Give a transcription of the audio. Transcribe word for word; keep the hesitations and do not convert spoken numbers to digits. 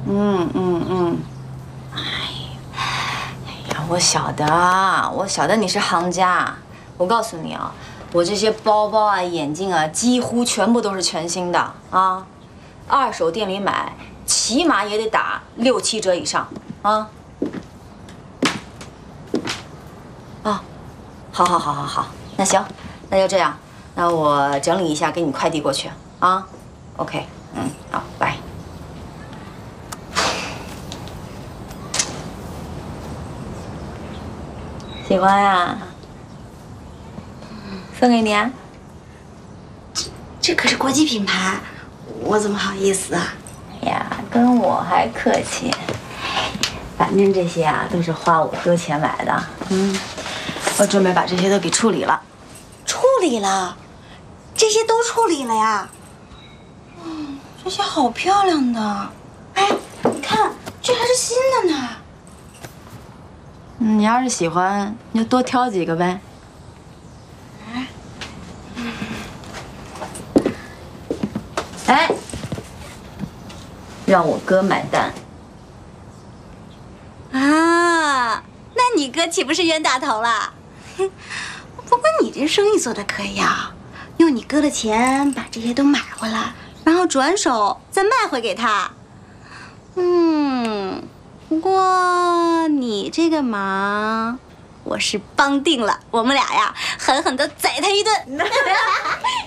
嗯嗯嗯。哎呀，我晓得，我晓得你是行家。我告诉你啊，我这些包包啊、眼镜啊，几乎全部都是全新的啊。二手店里买，起码也得打六七折以上啊。啊，好好好好好，那行，那就这样，那我整理一下，给你快递过去啊。OK， 嗯，好，拜。喜欢呀？送给你啊。 这这可是国际品牌，我怎么好意思啊？ 哎呀，跟我还客气。反正这些啊都是花我哥钱买的，嗯，我准备把这些都给处理了。 处理了，这些都处理了呀。嗯，这些好漂亮的。哎，你看，这还是新的呢。 嗯，你要是喜欢，你就多挑几个呗。哎，让我哥买单。 啊，那你哥岂不是冤大头了？不过你这生意做的可以啊，用你哥的钱把这些都买回来，然后转手再卖回给他。嗯，不过你这个忙，我是帮定了。我们俩呀，狠狠的宰他一顿。